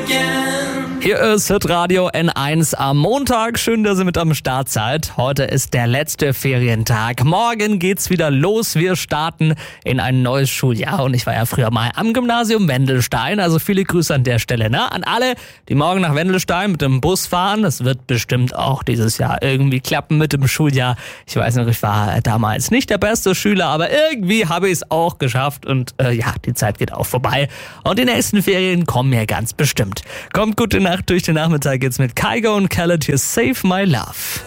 Hier ist Hitradio N1 am Montag. Schön, dass ihr mit am Start seid. Heute ist der letzte Ferientag. Morgen geht's wieder los. Wir starten in ein neues Schuljahr. Und ich war ja früher mal am Gymnasium Wendelstein. Also viele Grüße an der Stelle, ne? An alle, die morgen nach Wendelstein mit dem Bus fahren. Das wird bestimmt auch dieses Jahr irgendwie klappen mit dem Schuljahr. Ich weiß noch, ich war damals nicht der beste Schüler, aber irgendwie habe ich es auch geschafft. Und die Zeit geht auch vorbei. Und die nächsten Ferien kommen ja ganz bestimmt. Kommt gute Nacht durch den Nachmittag jetzt mit Kygo und Khaled hier Save My Love.